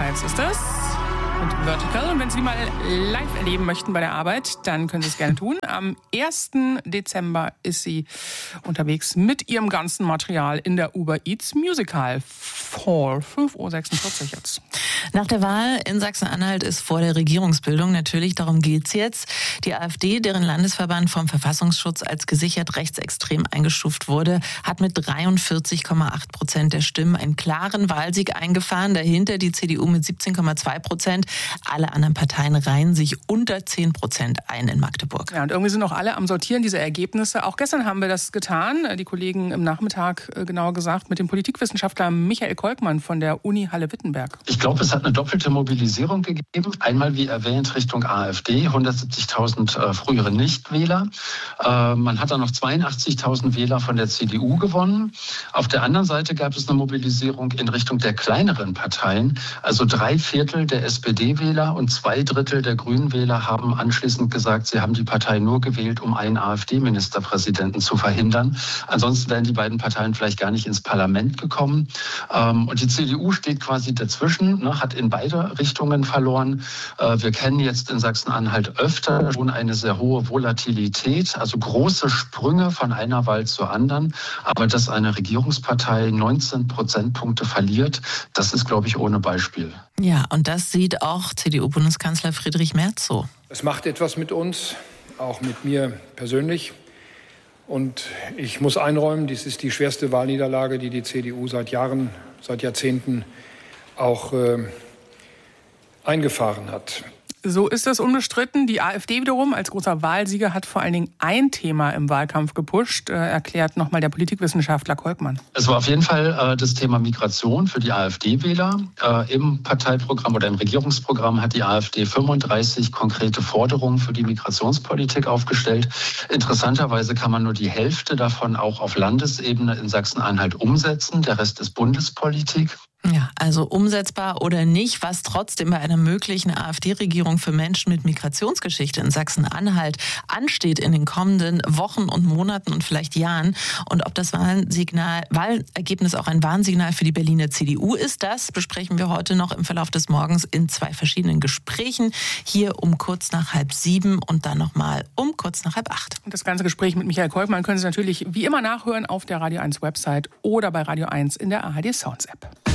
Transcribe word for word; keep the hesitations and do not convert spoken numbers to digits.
Nights ist das. Und Vertical. Und wenn Sie die mal live erleben möchten bei der Arbeit, dann können Sie es gerne tun. Am ersten Dezember ist sie unterwegs mit ihrem ganzen Material in der Uber Eats Musical Fall. fünf Uhr sechsundvierzig jetzt. Nach der Wahl in Sachsen-Anhalt ist vor der Regierungsbildung natürlich, darum geht's jetzt. Die AfD, deren Landesverband vom Verfassungsschutz als gesichert rechtsextrem eingestuft wurde, hat mit dreiundvierzig Komma acht Prozent der Stimmen einen klaren Wahlsieg eingefahren. Dahinter die C D U mit siebzehn Komma zwei Prozent. Alle anderen Parteien reihen sich unter zehn Prozent ein in Magdeburg. Ja, und irgendwie sind auch alle am Sortieren dieser Ergebnisse. Auch gestern haben wir das getan. Die Kollegen im Nachmittag, genauer gesagt, mit dem Politikwissenschaftler Michael Kolkmann von der Uni Halle-Wittenberg. Ich glaube, es hat eine doppelte Mobilisierung gegeben. Einmal, wie erwähnt, Richtung AfD, hundertsiebzigtausend äh, frühere Nichtwähler. Äh, man hat dann noch zweiundachtzigtausend Wähler von der C D U gewonnen. Auf der anderen Seite gab es eine Mobilisierung in Richtung der kleineren Parteien. Also drei Viertel der S P D-Wähler und zwei Drittel der Grünen-Wähler haben anschließend gesagt, sie haben die Partei nur gewählt, um einen AfD-Ministerpräsidenten zu verhindern. Ansonsten wären die beiden Parteien vielleicht gar nicht ins Parlament gekommen. Ähm, und die C D U steht quasi dazwischen, ne, hat in beide Richtungen verloren. Äh, wir kennen jetzt in Sachsen-Anhalt öfter schon eine sehr hohe Volatilität, also große Sprünge von einer Wahl zur anderen. Aber dass eine Regierungspartei neunzehn Prozentpunkte verliert, das ist, glaube ich, ohne Beispiel. Ja, und das sieht auch C D U-Bundeskanzler Friedrich Merz so. Es macht etwas mit uns, auch mit mir persönlich. Und ich muss einräumen, dies ist die schwerste Wahlniederlage, die die C D U seit Jahren, seit Jahrzehnten auch äh, eingefahren hat. So ist das unbestritten. Die AfD wiederum als großer Wahlsieger hat vor allen Dingen ein Thema im Wahlkampf gepusht, äh, erklärt nochmal der Politikwissenschaftler Kolkmann. Es war auf jeden Fall äh, das Thema Migration für die AfD-Wähler. Äh, Im Parteiprogramm oder im Regierungsprogramm hat die AfD fünfunddreißig konkrete Forderungen für die Migrationspolitik aufgestellt. Interessanterweise kann man nur die Hälfte davon auch auf Landesebene in Sachsen-Anhalt umsetzen. Der Rest ist Bundespolitik. Ja, also umsetzbar oder nicht, was trotzdem bei einer möglichen AfD-Regierung für Menschen mit Migrationsgeschichte in Sachsen-Anhalt ansteht in den kommenden Wochen und Monaten und vielleicht Jahren. Und ob das Wahlsignal, Wahlergebnis auch ein Warnsignal für die Berliner C D U ist, das besprechen wir heute noch im Verlauf des Morgens in zwei verschiedenen Gesprächen. Hier um kurz nach halb sieben und dann nochmal um kurz nach halb acht. Und das ganze Gespräch mit Michael Kolkmann können Sie natürlich wie immer nachhören auf der Radio eins Website oder bei Radio eins in der A R D Sounds App.